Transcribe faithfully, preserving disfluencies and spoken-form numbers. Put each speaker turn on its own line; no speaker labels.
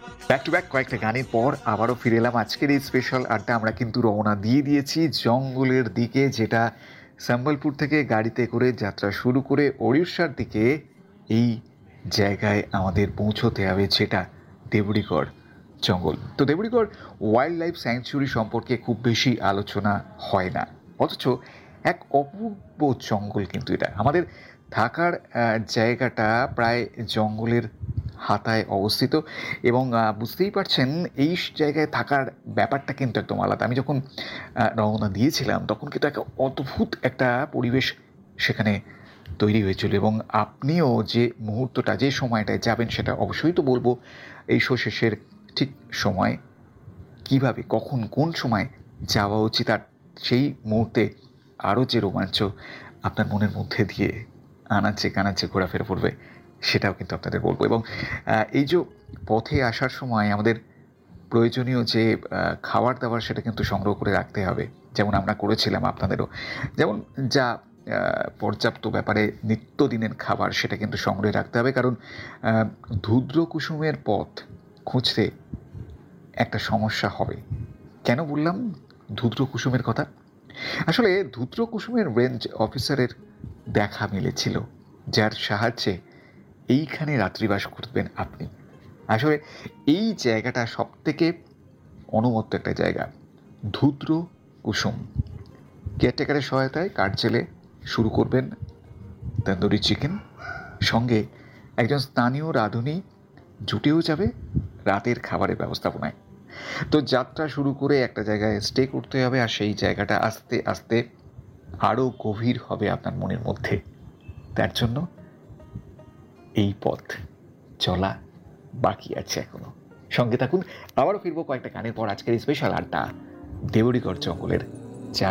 Back to back কয়েকটা গানের পর আবারও ফিরে এলাম আজকের এই স্পেশাল আড্ডা। আমরা কিন্তু রওনা দিয়ে দিয়েছি জঙ্গলের দিকে, যেটা সম্বলপুর থেকে গাড়িতে করে যাত্রা শুরু করে ওড়িশার দিকে এই জায়গায় আমাদের পৌঁছতে হবে, যেটা দেবুড়িগড় জঙ্গল। তো দেবুড়িগড় ওয়াইল্ড লাইফ স্যাংচুরি সম্পর্কে খুব বেশি আলোচনা হয় না, অথচ এক অপূর্ব জঙ্গল কিন্তু এটা। আমাদের থাকার আহ, জায়গাটা প্রায় জঙ্গলের হাতায় অবস্থিত, এবং আহ, বুঝতেই পারছেন এই জায়গায় থাকার ব্যাপারটা কিন্তু একদম আলাদা। আমি যখন আহ, রওনা দিয়েছিলাম তখন কিন্তু একটা অদ্ভুত একটা পরিবেশ সেখানে তৈরি হয়েছিল, এবং আপনিও যে মুহূর্তটা, যে সময়টায় যাবেন, সেটা অবশ্যই তো বলবো এই শো শেষের ঠিক সময়, কিভাবে কখন কোন সময় যাওয়া উচিত, আর সেই মুহূর্তে আরও যে রোমাঞ্চ আপনার মনের মধ্যে দিয়ে আনাচে কানাচে ঘোরাফেরা করবে, সেটাও কিন্তু আপনাদের বলবো। এবং আহ, এই যে পথে আসার সময় আমাদের প্রয়োজনীয় যে আহ, খাবার দাবার, সেটা কিন্তু সংগ্রহ করে রাখতে হবে, যেমন আমরা করেছিলাম আপনাদেরও। যেমন যা আহ, পর্যাপ্ত ব্যাপারে নিত্যদিনের খাবার, সেটা কিন্তু সংগ্রহে রাখতে হবে, কারণ আহ, ধূদ্র কুসুমের পথ খুঁজতে একটা সমস্যা হবে। কেন বললাম ধূদ্র কুসুমের কথা? আসলে ধূদ্র কুসুমের রেঞ্জ অফিসারের দেখা মিলেছিল, যার সাহায্যে এইখানে রাত্রিবাস করবেন আপনি। আসলে এই জায়গাটা সব থেকে অনুমত্ত একটা জায়গা। ধূদ্র কুসুম কেয়ারটেকারের সহায়তায় কাঠ জেলে শুরু করবেন তন্দুরি চিকেন, সঙ্গে একজন স্থানীয় রাঁধুনি জুটেও যাবে রাতের খাবারের ব্যবস্থাপনায়। তো যাত্রা শুরু করে একটা জায়গায় স্টে করতে হবে, আর সেই জায়গাটা আস্তে আস্তে আরও গভীর হবে আপনার মনের মধ্যে। তার জন্য এই পথ চলা বাকি আছে এখনো। সঙ্গে থাকুন, আবারও ফিরবো কয়েকটা গানের পর আজকের স্পেশাল আড্ডা দেবুড়িগড় জঙ্গলের